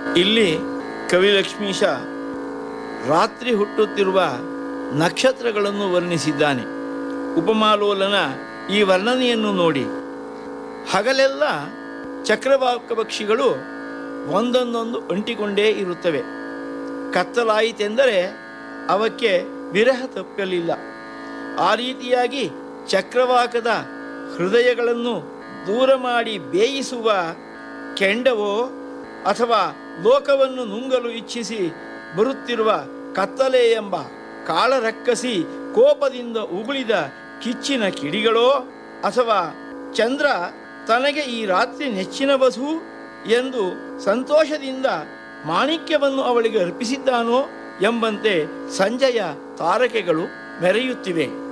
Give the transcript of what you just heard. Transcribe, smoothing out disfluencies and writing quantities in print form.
ಇಲ್ಲಿ ಕವಿಲಕ್ಷ್ಮೀಶ ರಾತ್ರಿ ಹುಟ್ಟುತ್ತಿರುವ ನಕ್ಷತ್ರಗಳನ್ನು ವರ್ಣಿಸಿದ್ದಾನೆ. ಉಪಮಾಲೋಲನ ಈ ವರ್ಣನೆಯನ್ನು ನೋಡಿ, ಹಗಲೆಲ್ಲ ಚಕ್ರವಾಕ ಪಕ್ಷಿಗಳು ಒಂದೊಂದೊಂದು ಅಂಟಿಕೊಂಡೇ ಇರುತ್ತವೆ. ಕತ್ತಲಾಯಿತೆಂದರೆ ಅವಕ್ಕೆ ವಿರಹ ತಪ್ಪಲಿಲ್ಲ. ಆ ರೀತಿಯಾಗಿ ಚಕ್ರವಾಕದ ಹೃದಯಗಳನ್ನು ದೂರ ಮಾಡಿ ಬೇಯಿಸುವ ಕೆಂಡವೋ ಅಥವಾ ಲೋಕವನ್ನು ನುಂಗಲು ಇಚ್ಛಿಸಿ ಬರುತ್ತಿರುವ ಕತ್ತಲೆ ಎಂಬ ಕಾಳರಕ್ಕಸಿ ಕೋಪದಿಂದ ಉಗುಳಿದ ಕಿಚ್ಚಿನ ಕಿಡಿಗಳೋ ಅಥವಾ ಚಂದ್ರ ತನಗೆ ಈ ರಾತ್ರಿ ನೆಚ್ಚಿನ ವಧು ಎಂದು ಸಂತೋಷದಿಂದ ಮಾಣಿಕ್ಯವನ್ನು ಅವಳಿಗೆ ಅರ್ಪಿಸಿದ್ದಾನೋ ಎಂಬಂತೆ ಸಂಜೆಯ ತಾರಕೆಗಳು ಮೆರೆಯುತ್ತಿವೆ.